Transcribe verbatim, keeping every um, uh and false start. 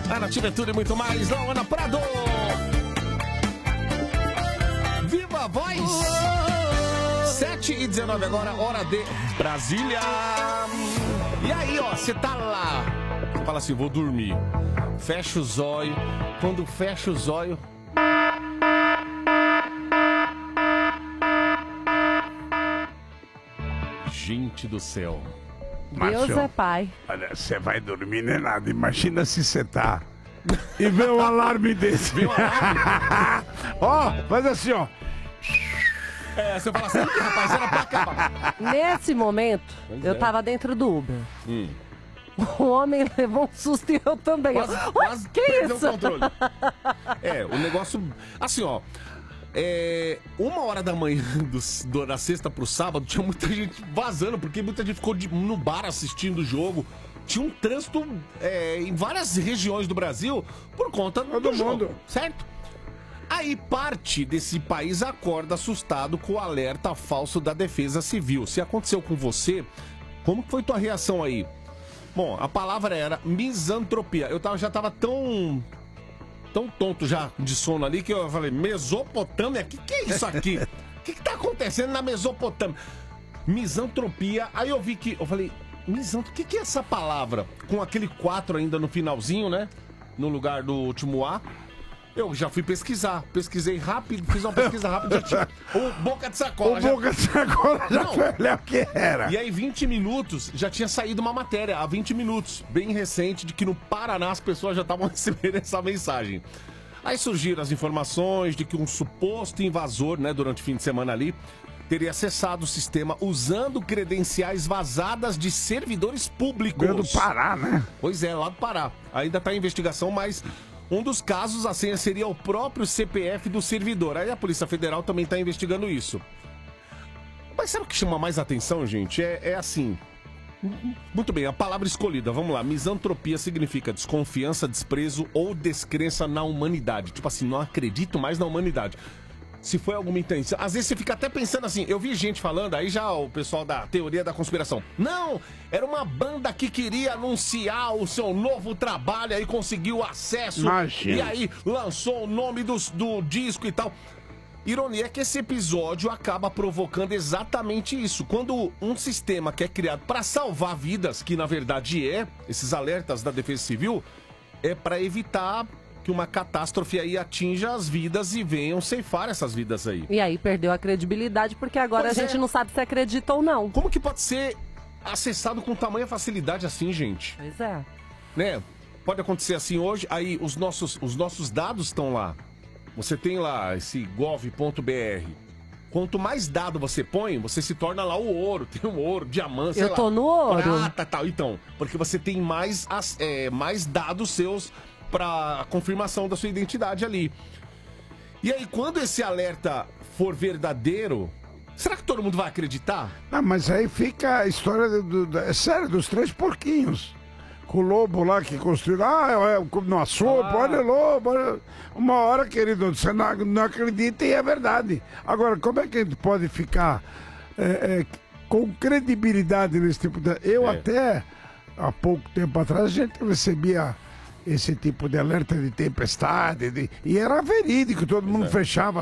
A Nativa é tudo e muito mais. Não, Ana Prado. Viva a voz. sete e dezenove agora, hora de Brasília. E aí, ó, você tá lá. Fala assim, vou dormir. Fecha os olhos. Quando fecha os olhos... Gente do céu. Deus Márcio, é pai. Olha, você vai dormir nem nada. Imagina se você tá e vê um alarme desse. Viu um alarme? Ó, faz assim, ó. É, você fala assim, rapaz, era pra acabar. Nesse momento, Pois eu é. tava dentro do Uber. Hum. O homem levou um susto e eu também. Quase, Eu, quase "Ué, que perdeu isso? o controle. É, o negócio... Assim, ó... É, uma hora da manhã, do, do- da sexta pro sábado, tinha muita gente vazando, porque muita gente ficou de- no bar assistindo o jogo. Tinha um trânsito é, em várias regiões do Brasil por conta do Todo jogo, mundo. certo? Aí parte desse país acorda assustado com o alerta falso da Defesa Civil. Se aconteceu com você, como que foi tua reação aí? Bom, a palavra era misantropia. Eu tava, já tava tão... tão tonto já de sono ali que eu falei, Mesopotâmia? Que que é isso aqui? O que que tá acontecendo na Mesopotâmia? Misantropia. Aí eu vi que, eu falei, misantropia, o que que é essa palavra? Com aquele quatro ainda no finalzinho, né? No lugar do último A. Eu já fui pesquisar. Pesquisei rápido, fiz uma pesquisa rápida. Já tinha o boca de sacola. O já- boca de sacola já Não. foi olhar o que era. E aí, vinte minutos, já tinha saído uma matéria, há vinte minutos, bem recente, de que no Paraná as pessoas já estavam recebendo essa mensagem. Aí surgiram as informações de que um suposto invasor, né, durante o fim de semana ali, teria acessado o sistema usando credenciais vazadas de servidores públicos. Veio do Pará, né? Pois é, lá do Pará. Ainda está em investigação, mas um dos casos, a senha seria o próprio C P F do servidor. Aí a Polícia Federal também está investigando isso. Mas sabe o que chama mais atenção, gente? É, é assim... Muito bem, a palavra escolhida, vamos lá. Misantropia significa desconfiança, desprezo ou descrença na humanidade. Tipo assim, não acredito mais na humanidade. Se foi alguma intenção. Às vezes você fica até pensando assim, eu vi gente falando, aí já o pessoal da teoria da conspiração. Não, era uma banda que queria anunciar o seu novo trabalho, aí conseguiu acesso. Imagina. E aí lançou o nome dos- do disco e tal. Ironia é que esse episódio acaba provocando exatamente isso. Quando um sistema que é criado para salvar vidas, que na verdade é, esses alertas da Defesa Civil, é para evitar que uma catástrofe aí atinja as vidas e venham ceifar essas vidas aí. E aí perdeu a credibilidade, porque agora Pois a gente é. não sabe se acredita ou não. Como que pode ser acessado com tamanha facilidade assim, gente? Pois é. Né? Pode acontecer assim hoje, aí os nossos, os nossos dados estão lá. Você tem lá esse gov ponto br. Quanto mais dado você põe, você se torna lá o ouro. Tem o ouro, diamante, sei Eu lá. tô no ouro. Prata, tal. Então, porque você tem mais, as- é, mais dados seus para confirmação da sua identidade ali. E aí, quando esse alerta for verdadeiro, será que todo mundo vai acreditar? Ah, mas aí fica a história do, do- do- é sério, dos três porquinhos. Com o lobo lá que construiu. Ah, é, é, na sopa, Ah. olha lobo. Olha. Uma hora, querido, você não, não acredita e é verdade. Agora, como é que a gente pode ficar é, é, com credibilidade nesse tipo de. Eu É. até, há pouco tempo atrás, a gente recebia esse tipo de alerta de tempestade, de- e era verídico, todo mundo é. fechava